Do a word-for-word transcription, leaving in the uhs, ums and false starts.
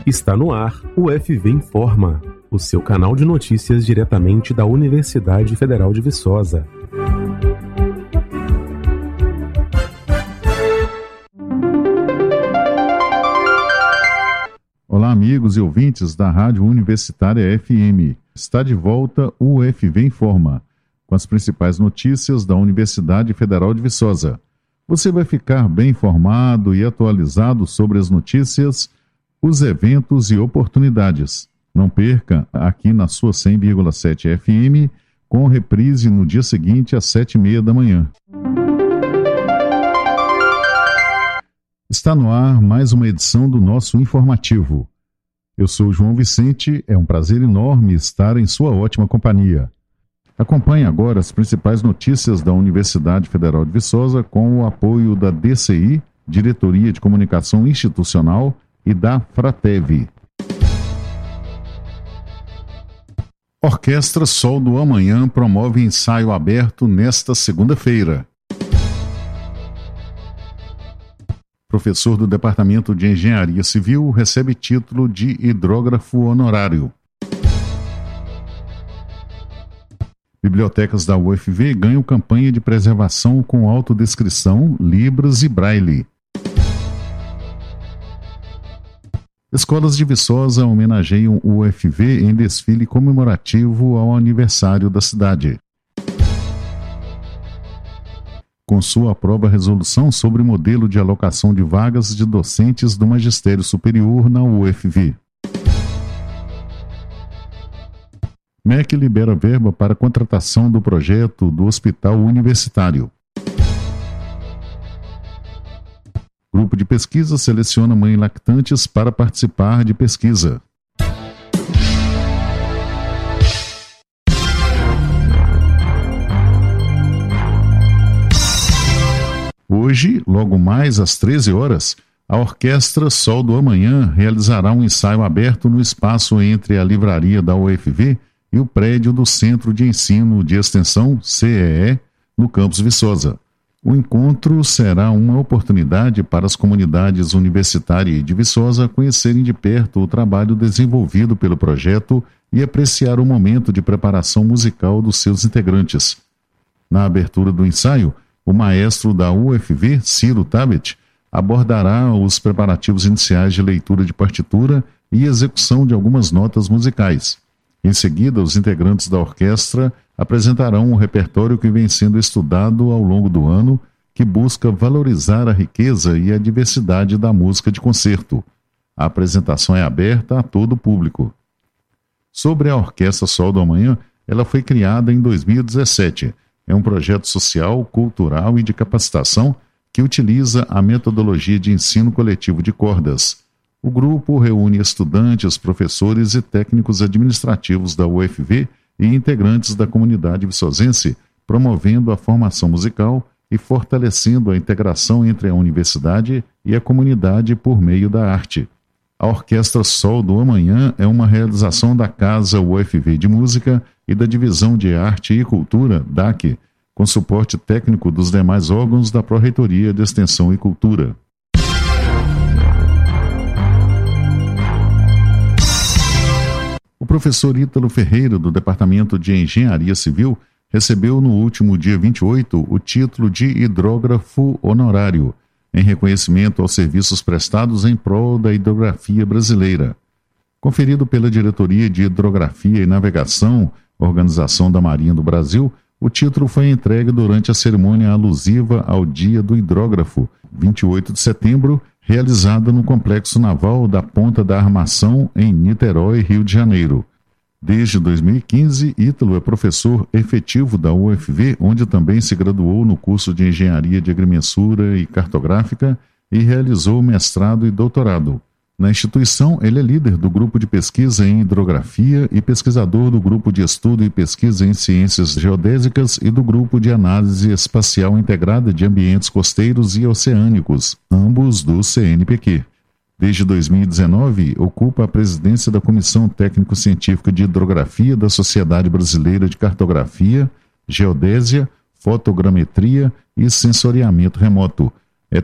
Está no ar o U F V Informa, o seu canal de notícias diretamente da Universidade Federal de Viçosa. Olá, amigos e ouvintes da Rádio Universitária F M. Está de volta o U F V Informa, com as principais notícias da Universidade Federal de Viçosa. Você vai ficar bem informado e atualizado sobre as notícias, os eventos e oportunidades. Não perca aqui na sua cem vírgula sete F M, com reprise no dia seguinte às sete e meia da manhã. Está no ar mais uma edição do nosso informativo. Eu sou João Vicente, é um prazer enorme estar em sua ótima companhia. Acompanhe agora as principais notícias da Universidade Federal de Viçosa com o apoio da D C I, Diretoria de Comunicação Institucional, e da Fratev. Orquestra Sol do Amanhã promove ensaio aberto nesta segunda-feira. Professor do Departamento de Engenharia Civil recebe título de hidrógrafo honorário. Bibliotecas da U F V ganham campanha de preservação com autodescrição, Libras e Braille. Escolas de Viçosa homenageiam o U F V em desfile comemorativo ao aniversário da cidade. Com sua aprova a resolução sobre modelo de alocação de vagas de docentes do Magistério Superior na U F V. M E C libera verba para contratação do projeto do Hospital Universitário. Grupo de pesquisa seleciona mães lactantes para participar de pesquisa. Hoje, logo mais às treze horas, a Orquestra Sol do Amanhã realizará um ensaio aberto no espaço entre a livraria da U F V e o prédio do Centro de Ensino de Extensão, C E E, no campus Viçosa. O encontro será uma oportunidade para as comunidades universitárias de Viçosa conhecerem de perto o trabalho desenvolvido pelo projeto e apreciar o momento de preparação musical dos seus integrantes. Na abertura do ensaio, o maestro da U F V, Ciro Tabet, abordará os preparativos iniciais de leitura de partitura e execução de algumas notas musicais. Em seguida, os integrantes da orquestra apresentarão um repertório que vem sendo estudado ao longo do ano, que busca valorizar a riqueza e a diversidade da música de concerto. A apresentação é aberta a todo o público. Sobre a Orquestra Sol do Amanhã, ela foi criada em dois mil e dezessete. É um projeto social, cultural e de capacitação que utiliza a metodologia de ensino coletivo de cordas. O grupo reúne estudantes, professores e técnicos administrativos da U F V e integrantes da comunidade viçosense, promovendo a formação musical e fortalecendo a integração entre a universidade e a comunidade por meio da arte. A Orquestra Sol do Amanhã é uma realização da Casa U F V de Música e da Divisão de Arte e Cultura, D A C, com suporte técnico dos demais órgãos da Pró-Reitoria de Extensão e Cultura. O professor Ítalo Ferreira, do Departamento de Engenharia Civil, recebeu no último dia vinte e oito o título de hidrógrafo honorário, em reconhecimento aos serviços prestados em prol da hidrografia brasileira. Conferido pela Diretoria de Hidrografia e Navegação, Organização da Marinha do Brasil, o título foi entregue durante a cerimônia alusiva ao Dia do Hidrógrafo, vinte e oito de setembro, realizada no Complexo Naval da Ponta da Armação, em Niterói, Rio de Janeiro. Desde dois mil e quinze, Ítalo é professor efetivo da U F V, onde também se graduou no curso de Engenharia de Agrimensura e Cartográfica e realizou mestrado e doutorado. Na instituição, ele é líder do grupo de pesquisa em hidrografia e pesquisador do grupo de estudo e pesquisa em ciências geodésicas e do grupo de análise espacial integrada de ambientes costeiros e oceânicos, ambos do C N P Q. Desde dois mil e dezenove, ocupa a presidência da Comissão Técnico-Científica de Hidrografia da Sociedade Brasileira de Cartografia, Geodésia, Fotogrametria e Sensoriamento Remoto,